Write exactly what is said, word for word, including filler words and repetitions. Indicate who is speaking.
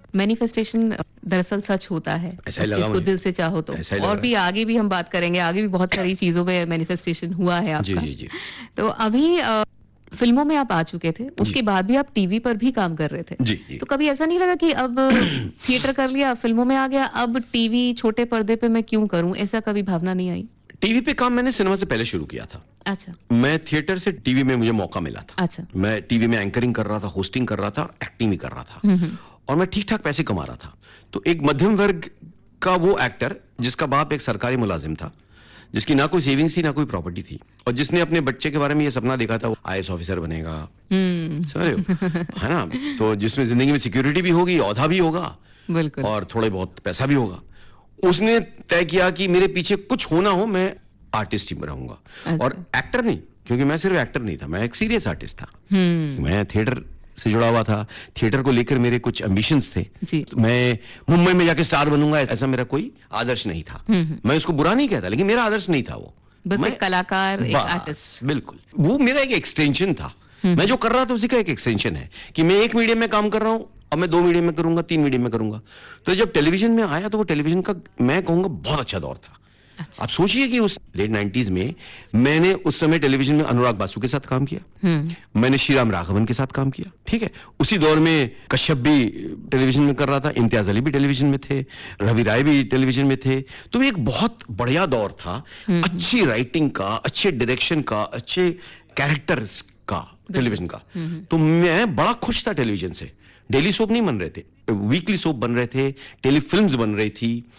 Speaker 1: Manifestation दरअसल सच होता है,
Speaker 2: ऐसा
Speaker 1: उस
Speaker 2: ही
Speaker 1: चीज
Speaker 2: लगा
Speaker 1: को
Speaker 2: मुझे।
Speaker 1: दिल से चाहो तो।
Speaker 2: ऐसा ही लग
Speaker 1: और
Speaker 2: रहा
Speaker 1: भी आगे भी हम बात करेंगे, आगे भी बहुत सारी चीजों में मैनिफेस्टेशन हुआ है
Speaker 2: जी
Speaker 1: आपका।
Speaker 2: जी जी
Speaker 1: तो अभी अ, फिल्मों में आप आ चुके थे, उसके बाद भी आप टीवी पर भी काम कर रहे थे।
Speaker 2: जी जी
Speaker 1: तो कभी ऐसा नहीं लगा कि अब थिएटर कर लिया, फिल्मों में आ गया, अब टीवी छोटे पर्दे पे मैं क्यों करूं, ऐसा कभी भावना नहीं आई?
Speaker 2: टीवी पे काम मैंने सिनेमा से पहले शुरू किया था।
Speaker 1: अच्छा
Speaker 2: मैं थिएटर से टीवी में मुझे मौका मिला था।
Speaker 1: अच्छा।
Speaker 2: मैं टीवी में एंकरिंग कर रहा था, होस्टिंग कर रहा था और एक्टिंग भी कर रहा था, और मैं ठीक ठाक पैसे कमा रहा था। तो एक मध्यम वर्ग का वो एक्टर जिसका बाप एक सरकारी मुलाजिम था, जिसकी ना कोई सेविंग्स थी ना कोई प्रॉपर्टी थी, और जिसने अपने बच्चे के बारे में ये सपना देखा था वो आई ए एस ऑफिसर बनेगा, समझ रहे हो, है ना, तो जिसमें जिंदगी में सिक्योरिटी भी होगी, औहदा भी होगा,
Speaker 1: बिल्कुल।
Speaker 2: और थोड़े बहुत पैसा भी होगा। उसने तय किया कि मेरे पीछे कुछ होना हो, मैं आर्टिस्ट ही रहूंगा।
Speaker 1: अच्छा।
Speaker 2: और एक्टर नहीं, क्योंकि मैं सिर्फ एक्टर नहीं था, मैं एक सीरियस आर्टिस्ट था। मैं थिएटर से जुड़ा हुआ था, थिएटर को लेकर मेरे कुछ एम्बिशंस थे।
Speaker 1: जी।
Speaker 2: मैं मुंबई में जाके स्टार बनूंगा, ऐसा मेरा कोई आदर्श नहीं था। मैं उसको बुरा नहीं कहता, लेकिन मेरा आदर्श नहीं था वो।
Speaker 1: बस
Speaker 2: मैं
Speaker 1: एक कलाकार, एक
Speaker 2: बस,
Speaker 1: आर्टिस्ट।
Speaker 2: बिल्कुल, वो मेरा एक एक्सटेंशन था। मैं जो कर रहा था उसी का एक एक्सटेंशन है कि मैं एक मीडियम में काम कर रहा हूं, अब मैं दो मीडियम में करूंगा, तीन मीडियम में करूंगा। तो जब टेलीविजन में आया तो वो टेलीविजन का मैं कहूंगा बहुत अच्छा दौर था।
Speaker 1: अच्छा।
Speaker 2: आप सोचिए कि उस लेट नाइंटीज़ में मैंने उस समय टेलीविजन में अनुराग बासु के साथ काम किया, मैंने श्रीराम राघवन के साथ काम किया, ठीक है। उसी दौर में कश्यप भी टेलीविजन में कर रहा था, इम्तियाज अली भी टेलीविजन में थे, रवि राय भी टेलीविजन में थे। तो एक बहुत बढ़िया दौर था, अच्छी राइटिंग का, अच्छे डायरेक्शन का, अच्छे कैरेक्टर्स का, टेलीविजन का। तो मैं बड़ा खुश था टेलीविजन से। डेली सोप नहीं बन रहे थे, वीकली सोप बन रहे थे, टेली फिल्म्स बन रही थी,